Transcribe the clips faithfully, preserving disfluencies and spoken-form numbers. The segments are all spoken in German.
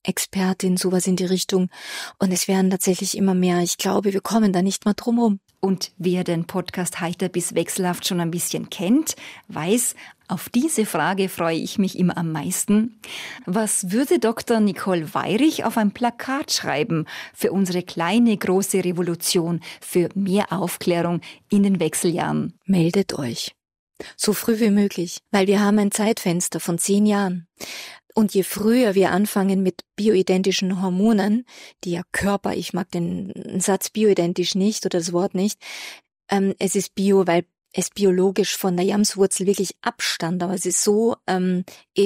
Expertin, sowas in die Richtung. Und es werden tatsächlich immer mehr. Ich glaube, wir kommen da nicht mal drum rum. Und wer den Podcast Heiter bis Wechselhaft schon ein bisschen kennt, weiß, auf diese Frage freue ich mich immer am meisten. Was würde Doktor Nicole Weyrich auf ein Plakat schreiben für unsere kleine, große Revolution, für mehr Aufklärung in den Wechseljahren? Meldet euch. So früh wie möglich, weil wir haben ein Zeitfenster von zehn Jahren. Und je früher wir anfangen mit bioidentischen Hormonen, die ja Körper, ich mag den Satz bioidentisch nicht oder das Wort nicht, ähm, es ist bio, weil es biologisch von der Jamswurzel wirklich abstand, aber es ist so ähm,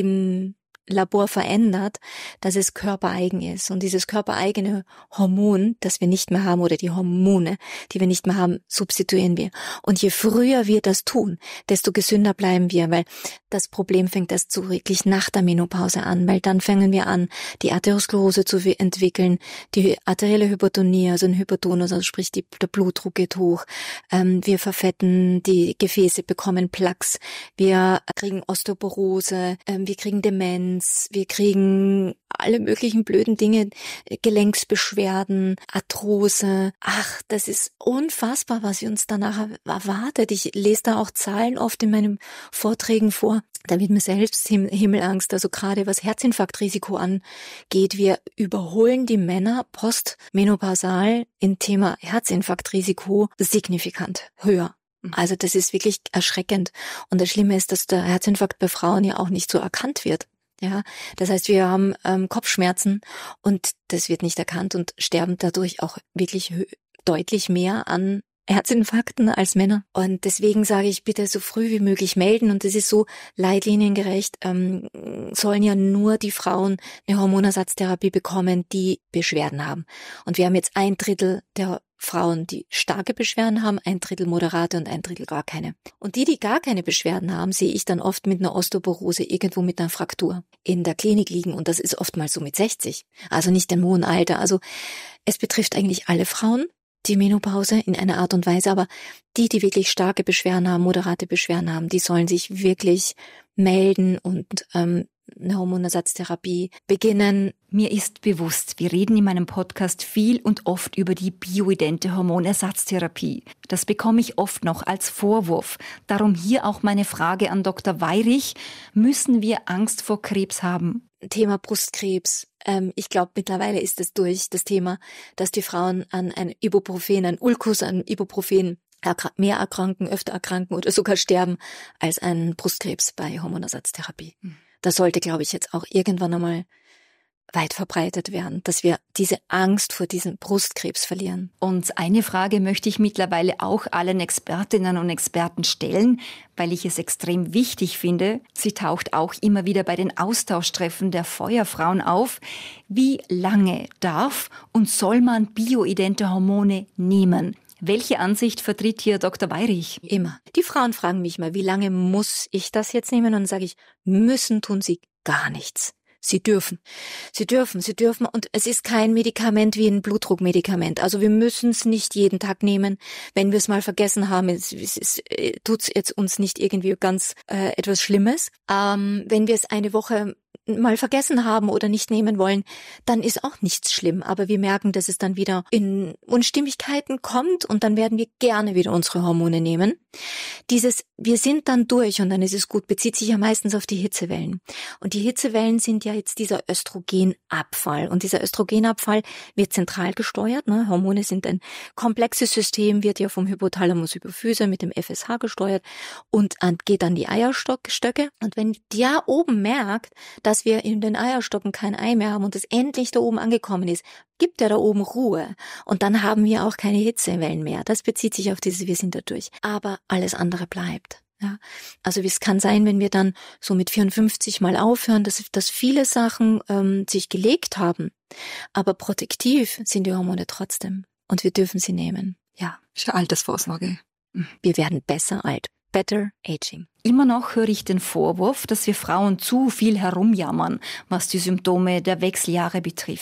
im Labor verändert, dass es körpereigen ist. Und dieses körpereigene Hormon, das wir nicht mehr haben, oder die Hormone, die wir nicht mehr haben, substituieren wir. Und je früher wir das tun, desto gesünder bleiben wir, weil das Problem fängt erst so wirklich nach der Menopause an, weil dann fangen wir an, die Arteriosklerose zu entwickeln, die arterielle Hypertonie, also ein Hypertonus, also sprich die, der Blutdruck geht hoch, ähm, wir verfetten, die Gefäße bekommen Plaques, wir kriegen Osteoporose, ähm, wir kriegen Demenz, wir kriegen alle möglichen blöden Dinge, Gelenksbeschwerden, Arthrose. Ach, das ist unfassbar, was uns danach erwartet. Ich lese da auch Zahlen oft in meinen Vorträgen vor. Da wird mir selbst Himmelangst, also gerade was Herzinfarktrisiko angeht. Wir überholen die Männer postmenopausal im Thema Herzinfarktrisiko signifikant höher. Also das ist wirklich erschreckend. Und das Schlimme ist, dass der Herzinfarkt bei Frauen ja auch nicht so erkannt wird. Ja, das heißt, wir haben ähm, Kopfschmerzen und das wird nicht erkannt und sterben dadurch auch wirklich hö- deutlich mehr an Herzinfarkten als Männer. Und deswegen sage ich, bitte so früh wie möglich melden. Und das ist so leitliniengerecht, ähm, sollen ja nur die Frauen eine Hormonersatztherapie bekommen, die Beschwerden haben. Und wir haben jetzt ein Drittel der Frauen, die starke Beschwerden haben, ein Drittel moderate und ein Drittel gar keine. Und die, die gar keine Beschwerden haben, sehe ich dann oft mit einer Osteoporose irgendwo mit einer Fraktur in der Klinik liegen. Und das ist oftmals so mit sechzig. Also nicht im hohen Alter. Also es betrifft eigentlich alle Frauen, die Menopause in einer Art und Weise, aber die, die wirklich starke Beschwerden haben, moderate Beschwerden haben, die sollen sich wirklich melden und ähm, eine Hormonersatztherapie beginnen. Mir ist bewusst, wir reden in meinem Podcast viel und oft über die bioidente Hormonersatztherapie. Das bekomme ich oft noch als Vorwurf. Darum hier auch meine Frage an Doktor Weyrich. Müssen wir Angst vor Krebs haben? Thema Brustkrebs. Ähm, ich glaube, mittlerweile ist es durch das Thema, dass die Frauen an ein Ibuprofen, ein Ulcus, an Ibuprofen mehr erkranken, öfter erkranken oder sogar sterben als ein Brustkrebs bei Hormonersatztherapie. Mhm. Das sollte, glaube ich, jetzt auch irgendwann einmal weit verbreitet werden, dass wir diese Angst vor diesem Brustkrebs verlieren. Und eine Frage möchte ich mittlerweile auch allen Expertinnen und Experten stellen, weil ich es extrem wichtig finde. Sie taucht auch immer wieder bei den Austauschtreffen der Feuerfrauen auf. Wie lange darf und soll man bioidente Hormone nehmen? Welche Ansicht vertritt hier Doktor Weyrich? Immer. Die Frauen fragen mich mal, wie lange muss ich das jetzt nehmen? Und dann sage ich, müssen tun sie gar nichts. Sie dürfen. Sie dürfen, sie dürfen. Und es ist kein Medikament wie ein Blutdruckmedikament. Also wir müssen es nicht jeden Tag nehmen. Wenn wir es mal vergessen haben, es, es, es tut jetzt uns nicht irgendwie ganz äh, etwas Schlimmes. Ähm, wenn wir es eine Woche mal vergessen haben oder nicht nehmen wollen, dann ist auch nichts schlimm. Aber wir merken, dass es dann wieder in Unstimmigkeiten kommt und dann werden wir gerne wieder unsere Hormone nehmen. Dieses, wir sind dann durch und dann ist es gut, bezieht sich ja meistens auf die Hitzewellen. Und die Hitzewellen sind ja jetzt dieser Östrogenabfall. Und dieser Östrogenabfall wird zentral gesteuert. Ne? Hormone sind ein komplexes System, wird ja vom Hypothalamus Hypophyse mit dem F S H gesteuert und geht an die Eierstöcke. Und wenn der oben merkt, dass wir in den Eierstöcken kein Ei mehr haben und es endlich da oben angekommen ist, gibt er da oben Ruhe. Und dann haben wir auch keine Hitzewellen mehr. Das bezieht sich auf dieses, wir sind da durch. Aber alles andere bleibt. Ja, also es kann sein, wenn wir dann so mit vierundfünfzig mal aufhören, dass, dass viele Sachen ähm, sich gelegt haben. Aber protektiv sind die Hormone trotzdem. Und wir dürfen sie nehmen. Ja. Ist ja Altersvorsorge. Wir werden besser alt. Better aging. Immer noch höre ich den Vorwurf, dass wir Frauen zu viel herumjammern, was die Symptome der Wechseljahre betrifft.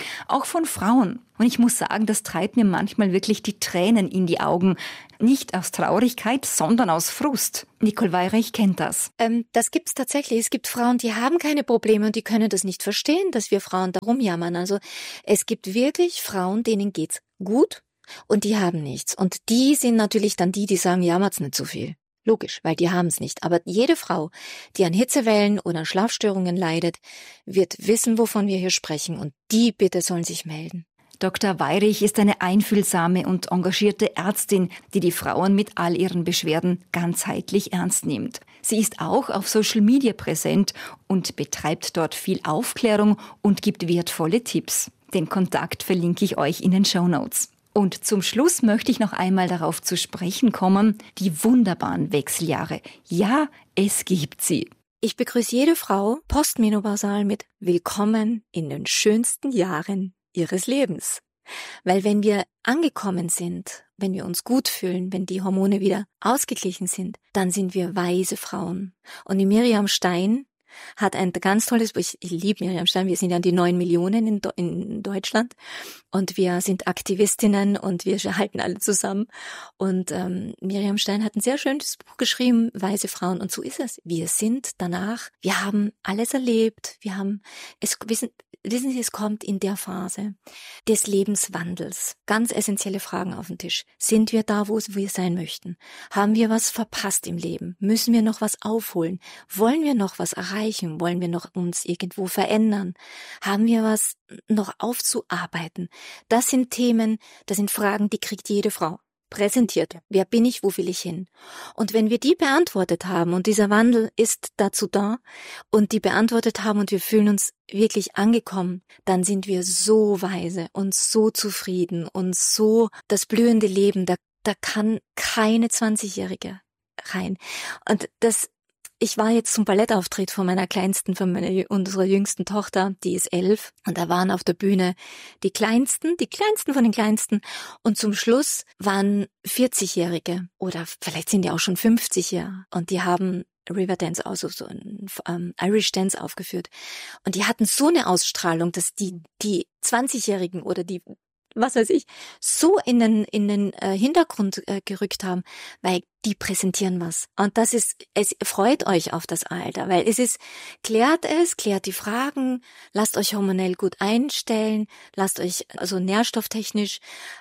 Auch von Frauen. Und ich muss sagen, das treibt mir manchmal wirklich die Tränen in die Augen. Nicht aus Traurigkeit, sondern aus Frust. Nicole Weyrich kennt das. Ähm, das gibt's tatsächlich. Es gibt Frauen, die haben keine Probleme und die können das nicht verstehen, dass wir Frauen darum jammern. Also es gibt wirklich Frauen, denen geht's gut und die haben nichts. Und die sind natürlich dann die, die sagen, jammert's nicht so viel. Logisch, weil die haben's nicht. Aber jede Frau, die an Hitzewellen oder an Schlafstörungen leidet, wird wissen, wovon wir hier sprechen. Und die bitte sollen sich melden. Doktor Weyrich ist eine einfühlsame und engagierte Ärztin, die die Frauen mit all ihren Beschwerden ganzheitlich ernst nimmt. Sie ist auch auf Social Media präsent und betreibt dort viel Aufklärung und gibt wertvolle Tipps. Den Kontakt verlinke ich euch in den Shownotes. Und zum Schluss möchte ich noch einmal darauf zu sprechen kommen, die wunderbaren Wechseljahre. Ja, es gibt sie. Ich begrüße jede Frau postmenopausal mit Willkommen in den schönsten Jahren ihres Lebens. Weil wenn wir angekommen sind, wenn wir uns gut fühlen, wenn die Hormone wieder ausgeglichen sind, dann sind wir weise Frauen. Und die Miriam Stein hat ein ganz tolles Buch, ich, ich liebe Miriam Stein, wir sind ja die neun Millionen in, in Deutschland und wir sind Aktivistinnen und wir halten alle zusammen. Und ähm, Miriam Stein hat ein sehr schönes Buch geschrieben, Weise Frauen, und so ist es. Wir sind danach, wir haben alles erlebt, wir haben, es wissen, wissen Sie, es kommt in der Phase des Lebenswandels. Ganz essentielle Fragen auf den Tisch. Sind wir da, wo wir sein möchten? Haben wir was verpasst im Leben? Müssen wir noch was aufholen? Wollen wir noch was erreichen? Wollen wir noch uns irgendwo verändern? Haben wir was noch aufzuarbeiten? Das sind Themen, das sind Fragen, die kriegt jede Frau präsentiert. Wer bin ich, wo will ich hin? Und wenn wir die beantwortet haben und dieser Wandel ist dazu da und die beantwortet haben und wir fühlen uns wirklich angekommen, dann sind wir so weise und so zufrieden und so das blühende Leben, da, da kann keine zwanzigjährige rein. Und das Ich war jetzt zum Ballettauftritt von meiner Kleinsten, von meiner, unserer jüngsten Tochter, die ist elf. Und da waren auf der Bühne die Kleinsten, die Kleinsten von den Kleinsten. Und zum Schluss waren vierzigjährige oder vielleicht sind die auch schon fünfzig Jahre. Und die haben Riverdance, also so ein ähm, Irish Dance aufgeführt. Und die hatten so eine Ausstrahlung, dass die, die zwanzigjährigen oder die was weiß ich, so in den in den äh, Hintergrund äh, gerückt haben, weil die präsentieren was. Und das ist, es freut euch auf das Alter, weil es ist, klärt es, klärt die Fragen, lasst euch hormonell gut einstellen, lasst euch also nährstofftechnisch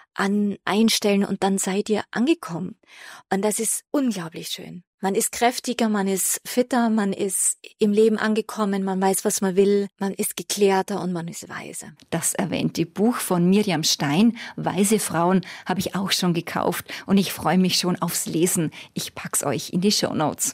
an einstellen und dann seid ihr angekommen. Und das ist unglaublich schön. Man ist kräftiger, man ist fitter, man ist im Leben angekommen, man weiß, was man will, man ist geklärter und man ist weise. Das erwähnte Buch von Miriam Stein, Weise Frauen, habe ich auch schon gekauft und ich freue mich schon aufs Lesen. Ich pack's euch in die Shownotes.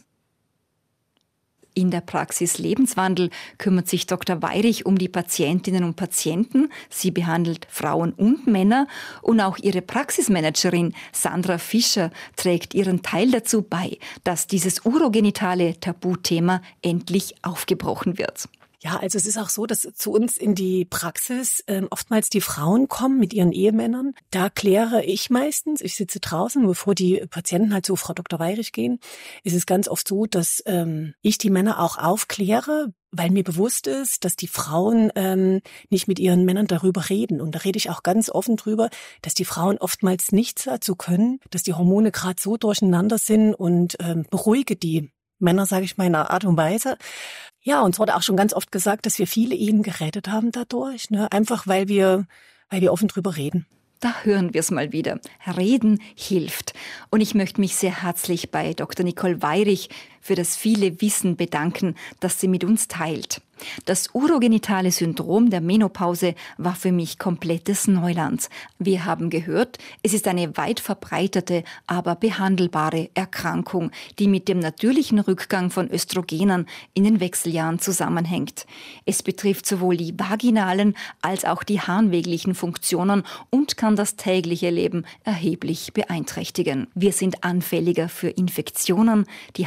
In der Praxis Lebenswandel kümmert sich Doktor Weyrich um die Patientinnen und Patienten. Sie behandelt Frauen und Männer und auch ihre Praxismanagerin Sandra Fischer trägt ihren Teil dazu bei, dass dieses urogenitale Tabuthema endlich aufgebrochen wird. Ja, also es ist auch so, dass zu uns in die Praxis ähm, oftmals die Frauen kommen mit ihren Ehemännern. Da kläre ich meistens, ich sitze draußen, bevor die Patienten halt zu Frau Doktor Weyrich gehen, ist es ganz oft so, dass ähm, ich die Männer auch aufkläre, weil mir bewusst ist, dass die Frauen ähm, nicht mit ihren Männern darüber reden. Und da rede ich auch ganz offen drüber, dass die Frauen oftmals nichts dazu können, dass die Hormone gerade so durcheinander sind und ähm, beruhige die Männer, sage ich mal, in einer Art und Weise. Ja, uns wurde auch schon ganz oft gesagt, dass wir viele Ehen gerettet haben dadurch, ne? Einfach weil wir, weil wir offen drüber reden. Da hören wir es mal wieder. Reden hilft. Und ich möchte mich sehr herzlich bei Doktor Nicole Weyrich für das viele Wissen bedanken, das sie mit uns teilt. Das urogenitale Syndrom der Menopause war für mich komplettes Neuland. Wir haben gehört, es ist eine weit verbreitete, aber behandelbare Erkrankung, die mit dem natürlichen Rückgang von Östrogenen in den Wechseljahren zusammenhängt. Es betrifft sowohl die vaginalen als auch die harnweglichen Funktionen und kann das tägliche Leben erheblich beeinträchtigen. Wir sind anfälliger für Infektionen, die Harnröhre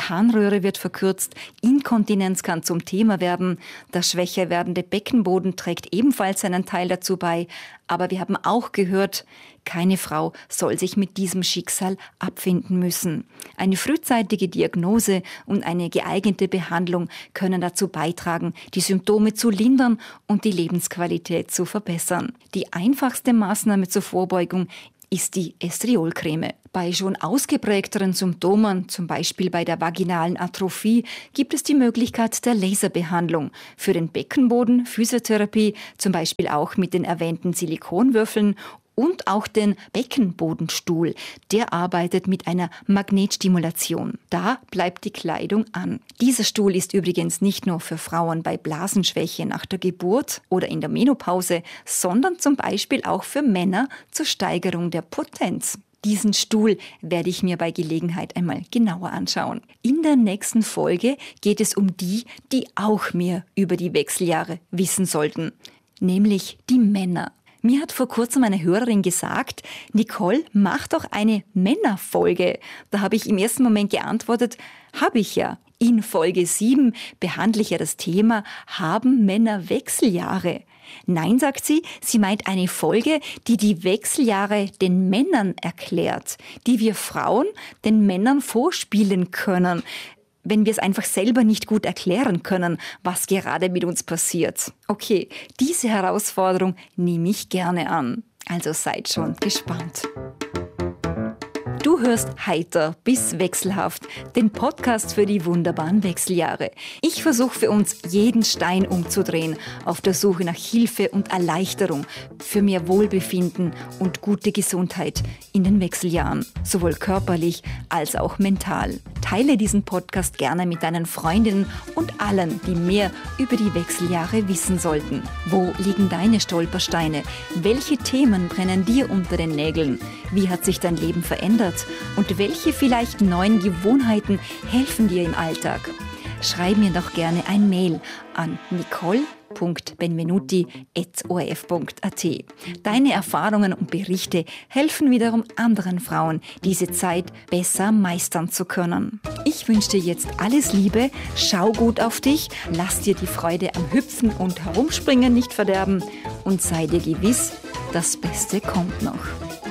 Harnröhre wird verkürzt, Inkontinenz kann zum Thema werden, der schwächer werdende Beckenboden trägt ebenfalls einen Teil dazu bei. Aber wir haben auch gehört, keine Frau soll sich mit diesem Schicksal abfinden müssen. Eine frühzeitige Diagnose und eine geeignete Behandlung können dazu beitragen, die Symptome zu lindern und die Lebensqualität zu verbessern. Die einfachste Maßnahme zur Vorbeugung ist die Estriolcreme. Bei schon ausgeprägteren Symptomen, zum Beispiel bei der vaginalen Atrophie, gibt es die Möglichkeit der Laserbehandlung. Für den Beckenboden Physiotherapie, zum Beispiel auch mit den erwähnten Silikonwürfeln, und auch den Beckenbodenstuhl. Der arbeitet mit einer Magnetstimulation. Da bleibt die Kleidung an. Dieser Stuhl ist übrigens nicht nur für Frauen bei Blasenschwäche nach der Geburt oder in der Menopause, sondern zum Beispiel auch für Männer zur Steigerung der Potenz. Diesen Stuhl werde ich mir bei Gelegenheit einmal genauer anschauen. In der nächsten Folge geht es um die, die auch mehr über die Wechseljahre wissen sollten, nämlich die Männer. Mir hat vor kurzem eine Hörerin gesagt, Nicole, mach doch eine Männerfolge. Da habe ich im ersten Moment geantwortet, habe ich ja. In Folge sieben behandle ich ja das Thema, haben Männer Wechseljahre? Nein, sagt sie, sie meint eine Folge, die die Wechseljahre den Männern erklärt, die wir Frauen den Männern vorspielen können, wenn wir es einfach selber nicht gut erklären können, was gerade mit uns passiert. Okay, diese Herausforderung nehme ich gerne an. Also seid schon gespannt. Du hörst Heiter bis Wechselhaft, den Podcast für die wunderbaren Wechseljahre. Ich versuche für uns jeden Stein umzudrehen, auf der Suche nach Hilfe und Erleichterung für mehr Wohlbefinden und gute Gesundheit in den Wechseljahren, sowohl körperlich als auch mental. Teile diesen Podcast gerne mit deinen Freundinnen und allen, die mehr über die Wechseljahre wissen sollten. Wo liegen deine Stolpersteine? Welche Themen brennen dir unter den Nägeln? Wie hat sich dein Leben verändert? Und welche vielleicht neuen Gewohnheiten helfen dir im Alltag? Schreib mir doch gerne ein Mail an nicole punkt benvenuti at o r f punkt a t. Deine Erfahrungen und Berichte helfen wiederum anderen Frauen, diese Zeit besser meistern zu können. Ich wünsche dir jetzt alles Liebe, schau gut auf dich, lass dir die Freude am Hüpfen und Herumspringen nicht verderben und sei dir gewiss, das Beste kommt noch.